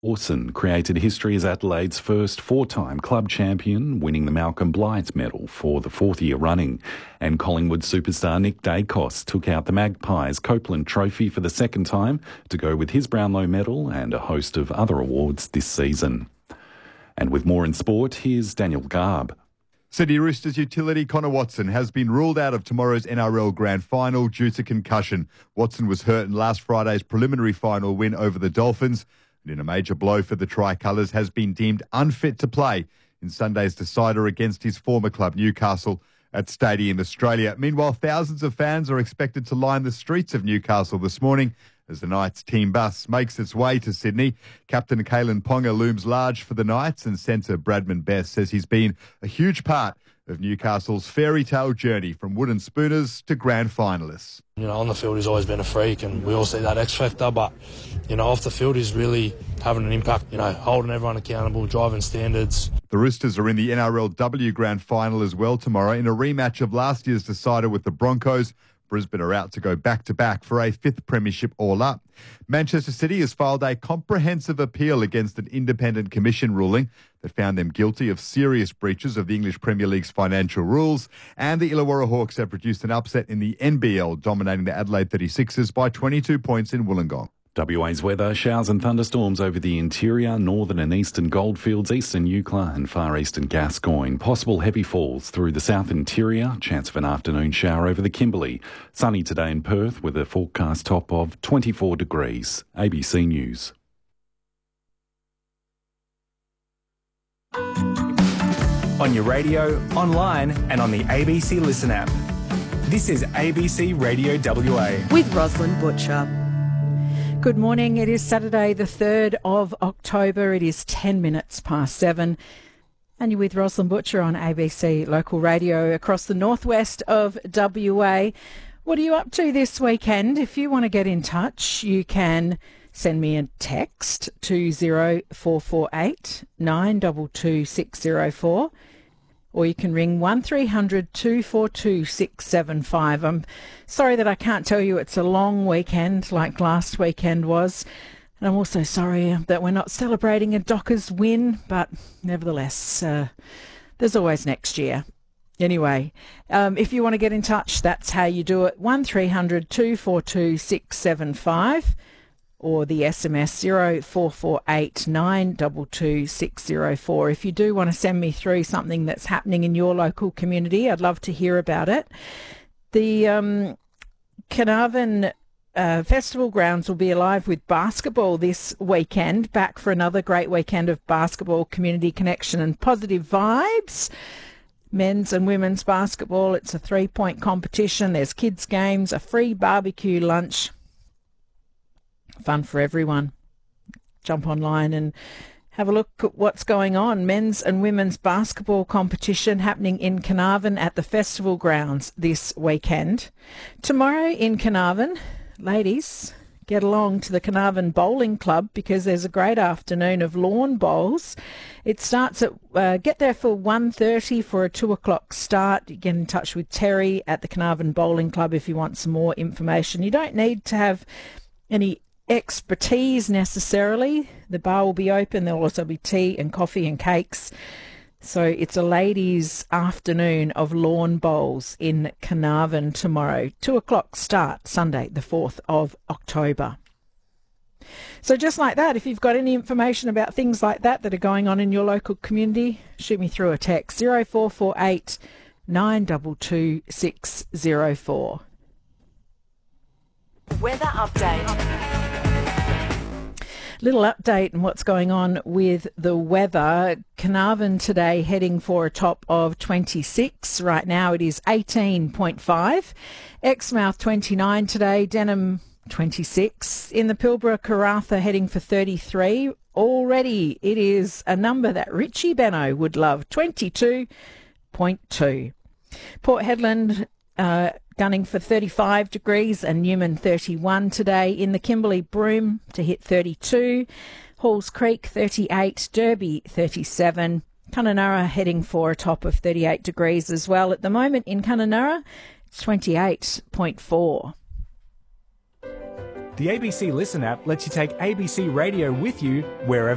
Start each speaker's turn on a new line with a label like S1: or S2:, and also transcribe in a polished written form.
S1: Orson created history as Adelaide's first four-time club champion, winning the Malcolm Blight medal for the fourth year running. And Collingwood superstar Nick Dacos took out the Magpies Copeland Trophy for the second time to go with his Brownlow medal and a host of other awards this season. And with more in sport, here's Daniel Garb.
S2: Sydney Roosters utility Connor Watson has been ruled out of tomorrow's NRL Grand Final due to concussion. Watson was hurt in last Friday's preliminary final win over the Dolphins, and in a major blow for the Tricolours has been deemed unfit to play in Sunday's decider against his former club Newcastle at Stadium Australia. Meanwhile, thousands of fans are expected to line the streets of Newcastle this morning as the Knights team bus makes its way to Sydney. Captain Kalen Ponga looms large for the Knights, and centre Bradman Best says he's been a huge part of Newcastle's fairy tale journey from wooden spooners to grand finalists.
S3: You know, on the field he's always been a freak and we all see that X factor, but, you know, off the field he's really having an impact, you know, holding everyone accountable, driving standards.
S2: The Roosters are in the NRLW Grand Final as well tomorrow in a rematch of last year's decider with the Broncos. Brisbane are out to go back-to-back for a fifth premiership all-up. Manchester City has filed a comprehensive appeal against an independent commission ruling that found them guilty of serious breaches of the English Premier League's financial rules, and the Illawarra Hawks have produced an upset in the NBL, dominating the Adelaide 36ers by 22 points in Wollongong.
S1: WA's weather: showers and thunderstorms over the interior, northern and eastern Goldfields, eastern Eucla and far eastern Gascoyne. Possible heavy falls through the south interior. Chance of an afternoon shower over the Kimberley. Sunny today in Perth with a forecast top of 24 degrees. ABC News.
S4: On your radio, online and on the ABC Listen app. This is ABC Radio WA.
S5: With Rosalind Butcher. Good morning. It is Saturday the 3rd of October. It is 10 minutes past 7. And you're with Rosalind Butcher on ABC Local Radio across the northwest of WA. What are you up to this weekend? If you want to get in touch, you can send me a text to 0448 922 604. Or you can ring 1300 242 675. I'm sorry that I can't tell you it's a long weekend like last weekend was. And I'm also sorry that we're not celebrating a Dockers win, but nevertheless, there's always next year. Anyway, if you want to get in touch, that's how you do it. 1300 242 675. Or the SMS 0448 922 604. If you do want to send me through something that's happening in your local community, I'd love to hear about it. The Carnarvon Festival Grounds will be alive with basketball this weekend. Back for another great weekend of basketball, community connection and positive vibes. Men's and women's basketball, it's a 3-point competition. There's kids' games, a free barbecue lunch. Fun for everyone. Jump online and have a look at what's going on. Men's and women's basketball competition happening in Carnarvon at the Festival Grounds this weekend. Tomorrow in Carnarvon, ladies, get along to the Carnarvon Bowling Club because there's a great afternoon of lawn bowls. It starts at, get there for 1:30 for a 2 o'clock start. You get in touch with Terry at the Carnarvon Bowling Club if you want some more information. You don't need to have any expertise necessarily. The bar will be open. There'll also be tea and coffee and cakes. So it's a ladies' afternoon of lawn bowls in Carnarvon tomorrow. 2 o'clock start, Sunday the 4th of October. So just like that, if you've got any information about things like that that are going on in your local community, shoot me through a text 0448 922 604. Weather update. Little update on what's going on with the weather. Carnarvon today heading for a top of 26. Right now it is 18.5. Exmouth 29 today. Denham 26. In the Pilbara, Karratha heading for 33. Already it is a number that Richie Benno would love. 22.2. Port Hedland gunning for 35 degrees and Newman 31 today. In the Kimberley, Broome to hit 32. Halls Creek 38. Derby 37. Kununurra heading for a top of 38 degrees as well. At the moment in Kununurra, it's 28.4.
S4: The ABC Listen app lets you take ABC Radio with you wherever